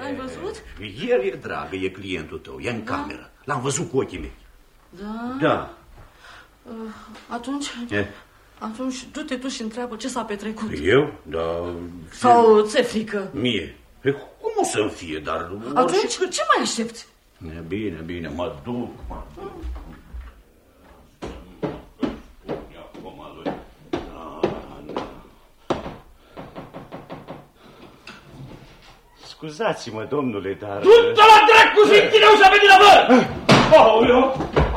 L-ai văzut? El e dragă, e clientul tău, e în cameră. L-am văzut cu ochii mei. Da? Da. Atunci du-te tu și întreabă ce s-a petrecut. Eu? Da. Sau ți-e frică? Mie? Cum o să-mi fie, dar... Atunci ce mai aștepți? Bine, mă duc. Scuzați-mă, domnule, dar... Du-te la dracu, Zintineu, să veni la mă! Aoleu!